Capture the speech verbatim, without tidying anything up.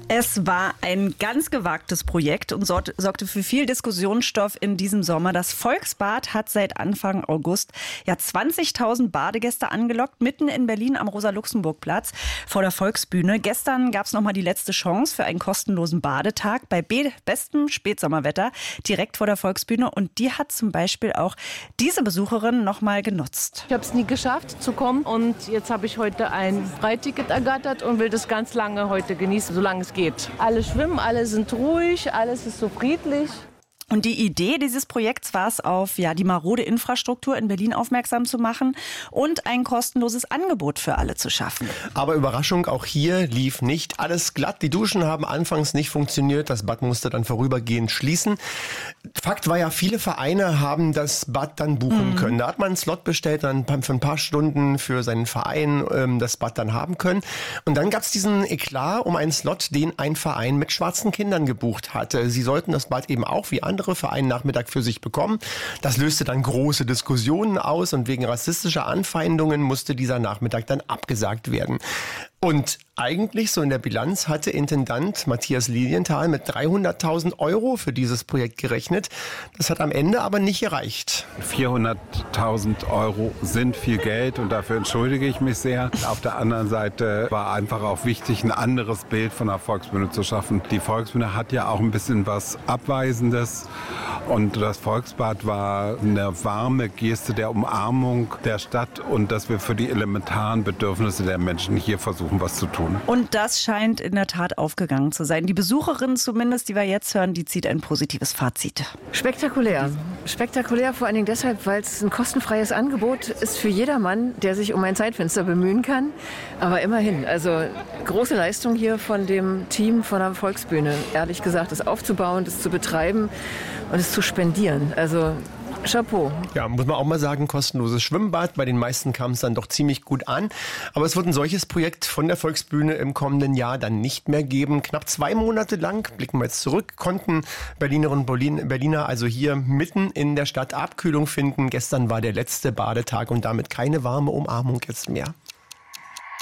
Es war ein ganz gewagtes Projekt und sorgte für viel Diskussionsstoff in diesem Sommer. Das Volksbad hat seit Anfang August ja zwanzigtausend Badegäste angelockt, mitten in Berlin am Rosa-Luxemburg-Platz vor der Volksbühne. Gestern gab es nochmal die letzte Chance für einen kostenlosen Badetag bei be- bestem Spätsommerwetter direkt vor der Volksbühne. Und die hat zum Beispiel auch diese Besucherin nochmal genutzt. Ich habe es nie geschafft zu kommen und jetzt habe ich heute ein Freiticket ergattert und will das ganz lange heute genießen, solange es geht. Alle schwimmen, alle sind ruhig, alles ist so friedlich. Und die Idee dieses Projekts war es, auf ja, die marode Infrastruktur in Berlin aufmerksam zu machen und ein kostenloses Angebot für alle zu schaffen. Aber Überraschung, auch hier lief nicht alles glatt. Die Duschen haben anfangs nicht funktioniert. Das Bad musste dann vorübergehend schließen. Fakt war ja, viele Vereine haben das Bad dann buchen mhm. können. Da hat man einen Slot bestellt, dann für ein paar Stunden für seinen Verein ähm, das Bad dann haben können. Und dann gab es diesen Eklat um einen Slot, den ein Verein mit schwarzen Kindern gebucht hatte. Sie sollten das Bad eben auch wie andere für einen Nachmittag für sich bekommen. Das löste dann große Diskussionen aus und wegen rassistischer Anfeindungen musste dieser Nachmittag dann abgesagt werden. Und eigentlich, so in der Bilanz, hatte Intendant Matthias Lilienthal mit dreihunderttausend Euro für dieses Projekt gerechnet. Das hat am Ende aber nicht gereicht. vierhunderttausend Euro sind viel Geld und dafür entschuldige ich mich sehr. Auf der anderen Seite war einfach auch wichtig, ein anderes Bild von der Volksbühne zu schaffen. Die Volksbühne hat ja auch ein bisschen was Abweisendes und das Volksbad war eine warme Geste der Umarmung der Stadt und dass wir für die elementaren Bedürfnisse der Menschen hier versuchen, was zu tun. Und das scheint in der Tat aufgegangen zu sein. Die Besucherin zumindest, die wir jetzt hören, die zieht ein positives Fazit. Spektakulär. Spektakulär vor allen Dingen deshalb, weil es ein kostenfreies Angebot ist für jedermann, der sich um ein Zeitfenster bemühen kann. Aber immerhin, also große Leistung hier von dem Team von der Volksbühne. Ehrlich gesagt, es aufzubauen, es zu betreiben und es zu spendieren. Also Chapeau. Ja, muss man auch mal sagen, kostenloses Schwimmbad. Bei den meisten kam es dann doch ziemlich gut an. Aber es wird ein solches Projekt von der Volksbühne im kommenden Jahr dann nicht mehr geben. Knapp zwei Monate lang, blicken wir jetzt zurück, konnten Berlinerinnen und Berliner also hier mitten in der Stadt Abkühlung finden. Gestern war der letzte Badetag und damit keine warme Umarmung jetzt mehr.